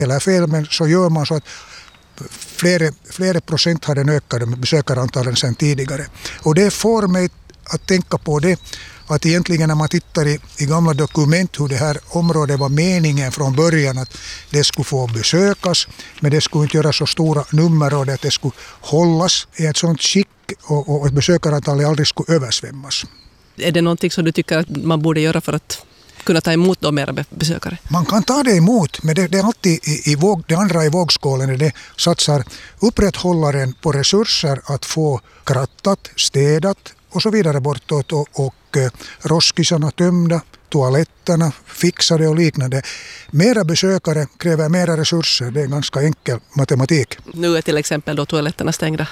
eller fel, men så gör man så att flera procent har den ökade besökarantalen sedan tidigare. Och det får mig att tänka på det att egentligen när man tittar i gamla dokument hur det här området var meningen från början att det skulle få besökas, men det skulle inte göra så stora nummer och att det skulle hållas i ett sånt skick och ett besökarantal aldrig skulle översvämmas. Är det någonting som du tycker att man borde göra för att kunna ta emot då mera besökare? Man kan ta det emot, men det är alltid det andra i vågskålen. Det satsar upprätthållaren på resurser att få krattat, städat och så vidare bortåt och roskisarna tömda, toaletterna fixade och liknande. Mera besökare kräver mera resurser. Det är ganska enkel matematik. Nu är till exempel då toaletterna stängda.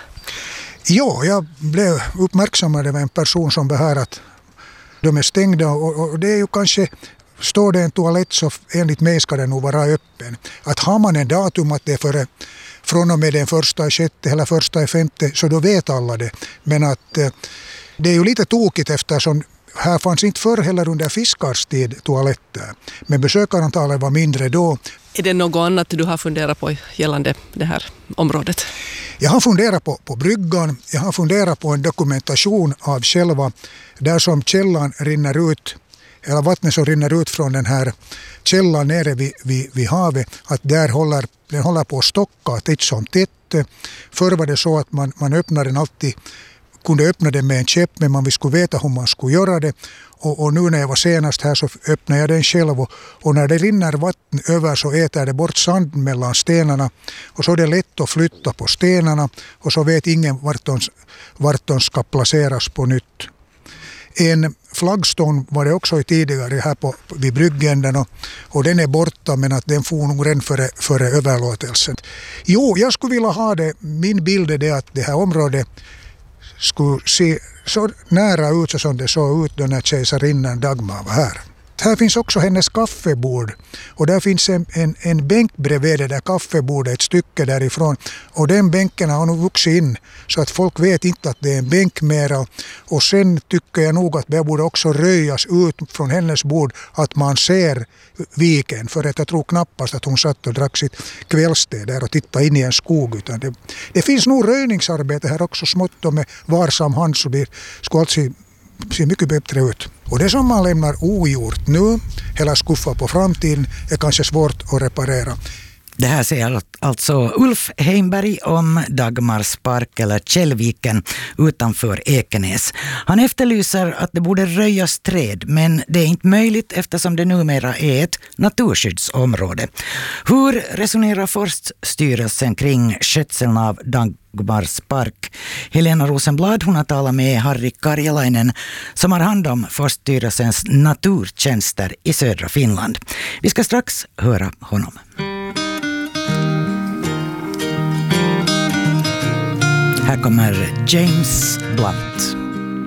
Ja, jag blev uppmärksammad av en person som behär att de är stängda och det är ju kanske, står det en toalett så enligt mig ska den nog vara öppen. Att har man en datum att det är från och med den 1/6 eller 1/5 så då vet alla det. Men att det är ju lite tokigt eftersom här fanns inte förr heller under fiskarstid toaletter. Men besökarantalet var mindre då. Är det något annat du har funderat på gällande det här området? Jag har funderat på bryggan. Jag har funderat på en dokumentation av själva där som källan rinner ut, eller vattnet som rinner ut från den här källan nere vid havet. Att den håller på att stocka titt som titt. Förr var det så att man öppnar den alltid, kunde öppna den med en käpp, men man skulle veta hur man skulle göra det. Och nu när jag var senast här så öppnade jag den själv och när det rinner vatten över så äter det bort sand mellan stenarna och så är det lätt att flytta på stenarna och så vet ingen vart de ska placeras på nytt. En flaggstång var det också tidigare här vid bryggändan och den är borta, men att den får nog redan före överlåtelsen. Jo, jag skulle vilja ha det. Min bild är det att det här området skulle se så nära ut som det såg ut då när kejsarinnan Dagmar var här. Här finns också hennes kaffebord och där finns en bänk bredvid det där kaffebordet ett stycke därifrån och den bänken har nog vuxit in så att folk vet inte att det är en bänk mera och sen tycker jag nog att det borde också röjas ut från hennes bord att man ser viken, för att jag tror knappast att hon satt och drack sitt kvällste där och tittade in i en skog, utan det finns nog röjningsarbete här också smått och med varsam hand så det skulle alltså ser mycket bättre ut. Och det som man lämnar ogjort nu, hela skuffa på framtiden, är kanske svårt att reparera. Det här säger alltså Ulf Heimberg om Dagmars park eller Källviken utanför Ekenäs. Han efterlyser att det borde röjas träd, men det är inte möjligt eftersom det numera är ett naturskyddsområde. Hur resonerar Forststyrelsen kring skötseln av Dagmars park? Helena Rosenblad, hon har talat med Harri Karjalainen som har hand om Forststyrelsens naturtjänster i södra Finland. Vi ska strax höra honom. Här kommer James Blunt.